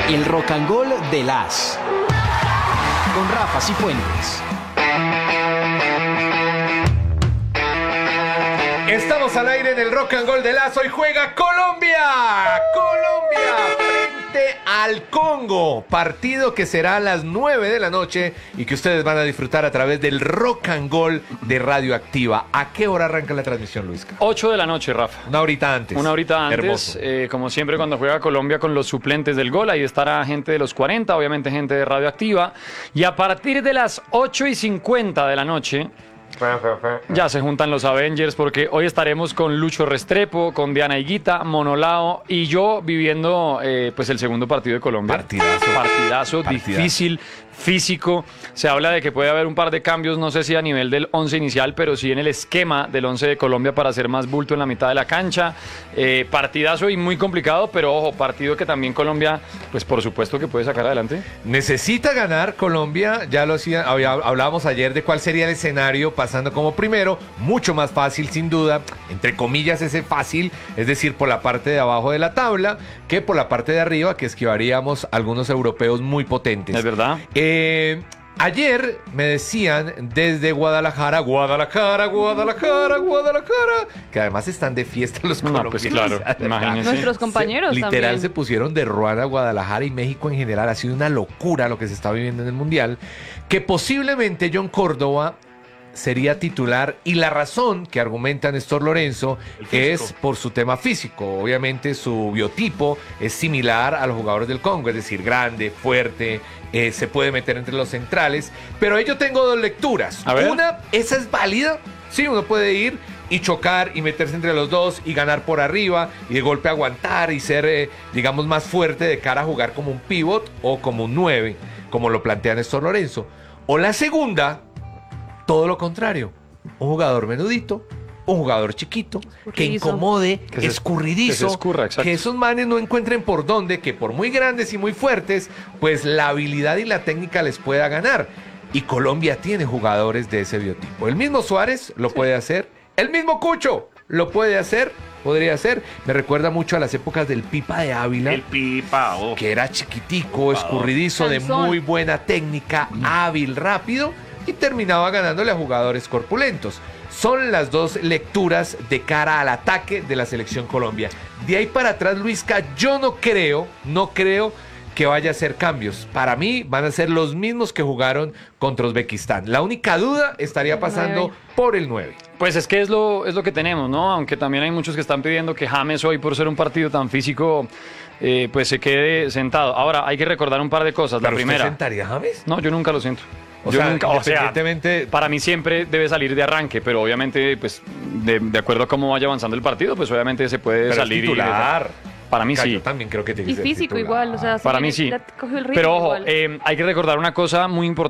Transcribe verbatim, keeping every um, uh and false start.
El Rock and Roll de las con Rafa Cifuentes. Estamos al aire en el Rock and Roll de las. Hoy juega Colombia. Colombia frente al Congo. Partido que será a las nueve de la noche y que ustedes van a disfrutar a través del Rock and Roll de Radioactiva. ¿A qué hora arranca la transmisión, Luisca? ocho de la noche, Rafa. Una horita antes. Una horita antes. Hermoso. Eh, como siempre, cuando juega Colombia con los suplentes del gol, ahí estará gente de los cuarenta, obviamente gente de Radioactiva. Y a partir de las ocho y cincuenta de la noche, ya se juntan los Avengers, porque hoy estaremos con Lucho Restrepo, con Diana Higuita, Monolao y yo viviendo eh, pues el segundo partido de Colombia. Partidazo. Partidazo, Partidazo. difícil, físico. Se habla de que puede haber un par de cambios, no sé si a nivel del once inicial, pero sí en el esquema del once de Colombia para hacer más bulto en la mitad de la cancha. Eh, partidazo y muy complicado, pero ojo, partido que también Colombia, pues por supuesto que puede sacar adelante. Necesita ganar Colombia, ya lo hacía, había- hablábamos ayer de cuál sería el escenario pasando como primero, mucho más fácil sin duda, entre comillas ese fácil, es decir, por la parte de abajo de la tabla, que por la parte de arriba, que esquivaríamos algunos europeos muy potentes. Es verdad. Eh, ayer me decían desde Guadalajara, Guadalajara, Guadalajara, Guadalajara, que además están de fiesta los No, colombianos. pues claro, imagínense. Nuestros compañeros Se- literal también. se pusieron de ruana Guadalajara y México en general. Ha sido una locura lo que se está viviendo en el Mundial. Que posiblemente John Córdoba sería titular, y la razón que argumenta Néstor Lorenzo es por su tema físico. Obviamente su biotipo es similar a los jugadores del Congo, es decir, grande, fuerte, eh, se puede meter entre los centrales, pero ahí yo tengo dos lecturas. A ver. Una, esa es válida, sí, uno puede ir y chocar y meterse entre los dos y ganar por arriba y de golpe aguantar y ser, eh, digamos, más fuerte de cara a jugar como un pivot o como un nueve, como lo plantea Néstor Lorenzo. O la segunda, todo lo contrario, un jugador menudito, un jugador chiquito, que Escurridizo. incomode, Que se- escurridizo, que se escurra, exacto. que esos manes no encuentren por dónde, que por muy grandes y muy fuertes, pues la habilidad y la técnica les pueda ganar. Y Colombia tiene jugadores de ese biotipo. El mismo Suárez lo puede hacer, el mismo Cucho lo puede hacer, podría ser. Me recuerda mucho a las épocas del Pipa de Ávila. El pipa, oh. Que era chiquitico, escurridizo, de Cansón. muy buena técnica, hábil, rápido, y terminaba ganándole a jugadores corpulentos. Son las dos lecturas de cara al ataque de la selección Colombia. De ahí para atrás, Luisca, yo no creo, no creo que vaya a hacer cambios. Para mí van a ser los mismos que jugaron contra Uzbekistán. La única duda estaría pasando nueve. por el nueve. Pues es que es lo, es lo que tenemos, ¿no? Aunque también hay muchos que están pidiendo que James hoy, por ser un partido tan físico, eh, pues se quede sentado. Ahora, hay que recordar un par de cosas. La ¿Pero usted primera, sentaría a James? no, yo nunca lo siento. O Yo sea, nunca, o sea, independientemente- para mí siempre debe salir de arranque, pero obviamente, pues, de, de acuerdo a cómo vaya avanzando el partido, pues obviamente se puede Pero salir es titular. y... Para mí Yo sí. también creo que tiene Y que ser físico titular. igual, o sea, Para sí mí le- sí. le cogió el ritmo Pero ojo, igual. eh, hay que recordar una cosa muy importante.